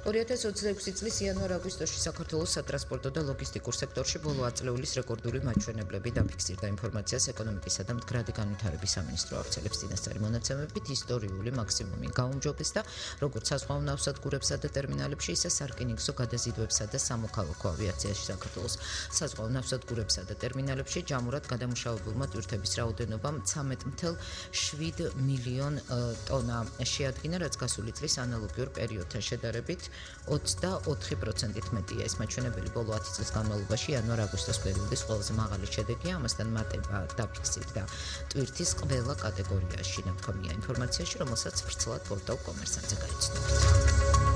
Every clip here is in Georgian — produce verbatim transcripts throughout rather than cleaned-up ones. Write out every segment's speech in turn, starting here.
ორი ათას ოცდაექვსი წლის იანვარ-აგვისტოში საქართველოს სატრანსპორტო და ლოგისტიკურ სექტორში ბოლო ათწლეულის რეკორდული მაჩვენებლები დაფიქსირდა. ინფორმაციას ეკონომიკისა და მდგრადი განვითარების სამინისტრო ავრცელებს წინასწარი მონაცემებით ისტორიული მაქსიმუმი გაუმჯობეს და როგორც საზღვაო ნავსადგურებსა და ტერმინალებში, ისე სარკინიგზო გადაზიდვებსა და სამოქალაქო ავიაციაში საქართველოს საზღვაო ნავსადგურებსა და ტერმინალებში ჯამურად გადამუშავებულმა ტვირთების რაოდენობა ცამეტ ათას შვიდ მილიონ ტონა შეადგინა, რაც გასული წლის ანალოგიურ პერიოდთან შედარებით ოცდაოთხი პროცენტით მეტია. ეს მაჩვენებელი ბოლო ათი წლის განმავლობაში იანვარ-აგვისტოს პერიოდის ყველაზე მაღალი შედეგია, ამასთან მატება დაფიქსირდა ტვირთის ყველა კატეგორიაში. ნათქვამია ინფორმაციაში, რომელსაც ვრცლად პორტალ კომერსანტზე გაიცნობთ.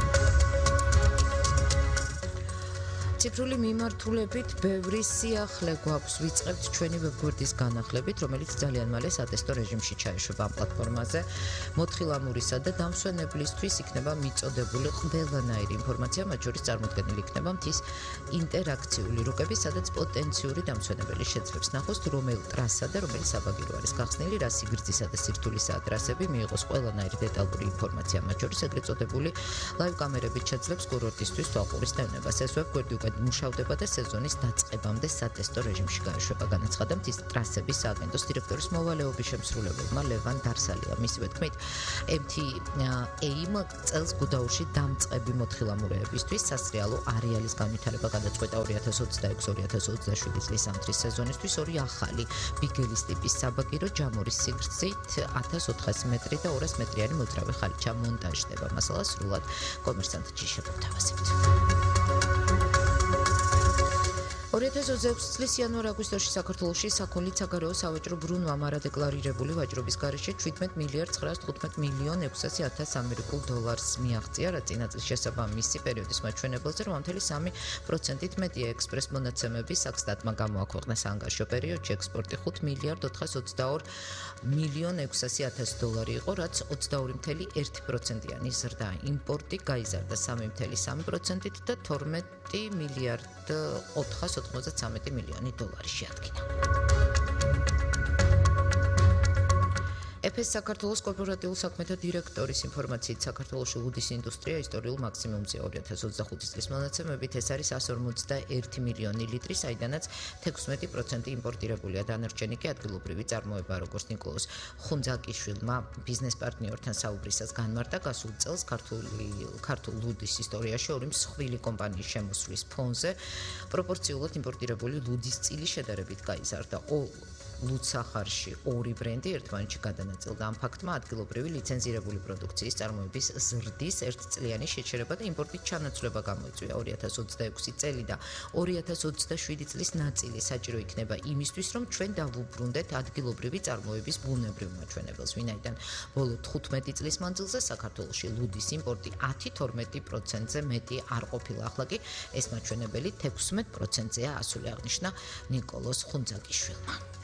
ციფრული მიმართულებით ბევრი სიახლე გვაქვს, ვიწყებთ ჩვენი ვებგვერდის განახლებით, რომელიც ძალიან მალე სატესტო რეჟიმში ჩაეშვება ამ პლატფორმაზე. მოთხილამურისა და დამსვენებლისთვის იქნება მიწოდებული ყველანაირი ინფორმაცია, მათ შორის წარმოდგენილი იქნება მთის ინტერაქციული რუკები, სადაც პოტენციური დამსვენებელი შეძლებს ნახოს, თუ რომელ ტრასსა და რომელი საბაგირო არის გახსნილი, რა სიგრძისა და სირთულისაა ტრასები, მიიღოს ყველანაირი დეტალური ინფორმაცია, მათ შორის ეგრეთ წოდებული ლაივ კამერებით შეძლებს კურორტისთვის თვალყურის დევნებას. ეს ვებგვერდი მუშავდება და სეზონის დაწყებამდე სატესტო რეჟიმში გაეშვება, განაცხადა მთის ტრასების სააგენტოს დირექტორის მოვალეობის შემსრულებელმა ლევან დარსალია. მისივე თქმით, ემ თი ეიმ წელს გუდაურში დამწყები მოთხილამურეებისთვის სასრიალო არეალის განვითარება გადაწყვეტა ორი ათას ოცდაექვსი ორი ათას ოცდაშვიდი წლის ზამთრის სეზონისთვის. ორი ახალი ბიგელის ტიპის საბაგირო ჯამურის სიგრძით ათას ოთხასი მეტრი და ორასი მეტრიანი მოძრავი ხალიჩა მონტაჟდება. მასალა სრულად კომერსანტში შეგვთავაზებთ. ორი ათას ოცდაექვსი წლის იანვარ-აგვისტოში საქართველოში საქონლით საგარეო სავაჭრო ბრუნვამ არადეკლარირებული ვაჭრობის გარეშე შვიდმეტ მილიარდ ცხრაას თხუთმეტ მილიონ ექვსასი ათას ამერიკულ დოლარს მიაღწია, რაც წინა წლის შესაბამისი პერიოდის მაჩვენებელზე ორმოცდაათი პროცენტით მეტია. ექსპრეს მონაცემების საქსტატმა გამოაქვეყნა საანგარიშო პერიოდში ექსპორტი ხუთ მილიარდ ოთხას ოცდაორი მილიონ ექვსასი ათას დოლარი იყო, რაც ოცდაორი კoma ერთი პროცენტიანი ზრდა. იმპორტი გაიზარდა სამი კoma სამი პროცენტით და თორმეტი მილიარდ ოთხას ოცდამეცხრამეტი მილიონი დოლარი შეადგინა. ეფ-ის საქართველოს კორპორატიულ საქმეთა დირექტორის ინფორმაციით, საქართველოში ლუდის ინდუსტრია ისტორიულ მაქსიმუმზეა. ორი ათას ოცდახუთი წლის მონაცემებით ეს არის εκατს ორმოცდაერთი მილიონი ლიტრი, საიდანაც თექვსმეტი პროცენტი იმპორტირებულია. დანარჩენი კი ადგილობრივი წარმოება, როგორც ნიკოლოზ ხუნძაკიშვილმა ბიზნეს პარტნიორთან საუბრისას განმარტა, გასულ წელს ქართულ ლუდის ისტორიაში ორი მსხვილი კომპანიის შემოსვლის ფონზე პროპორციულად იმპორტირებული ლუდის წილი შედარებით გაიზარდა. ლუდსახარში ორი ბრენდი ერთმანეთში გადანაწილდა. ამ ფაქტმა ადგილობრივი ლიცენზირებული პროდუქციის წარმოების ზრდის ერთწლიანი შეჩერება და იმპორტით ჩანაცვლება გამოიწვია. ორი ათას ოცდაექვსი წელი და ორი ათას ოცდაშვიდი წლის ნაწილი საჭირო იქნება იმისთვის, რომ ჩვენ დავუბრუნდეთ ადგილობრივი წარმოების ბუნებრივ მაჩვენებელს, ვინაიდან ბოლო თხუთმეტი წლის მანძილზე საქართველოში ლუდის იმპორტი ათი თორმეტი პროცენტზე მეტი არ ყოფილა. ახლა კი ეს მაჩვენებელი თექვსმეტ პროცენტზეა, ასული აღნიშნა ნიკოლოზ ხუნძაკიშვილმა.